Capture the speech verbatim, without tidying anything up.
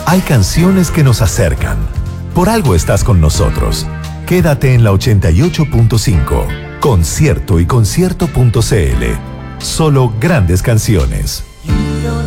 Hay canciones que nos acercan. Por algo estás con nosotros. Quédate en la ochenta y ocho punto cinco. Concierto y concierto punto cl. Solo grandes canciones.